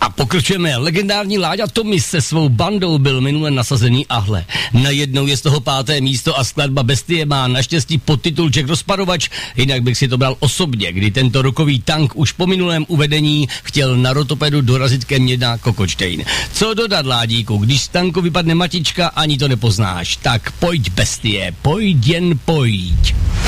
A pokračujeme. Legendární Láďa Tomis se svou bandou byl minule nasazený a hle. Najednou je z toho 5. místo a skladba Bestie má naštěstí podtitul Jack Rozparovač, jinak bych si to bral osobně, kdy tento rokový tank už po minulém uvedení chtěl na rotopedu dorazit ke mně na Kokočtejn. Co dodat, Ládíku, když z tanku vypadne matička, ani to nepoznáš. Tak pojď, Bestie, pojď jen pojď.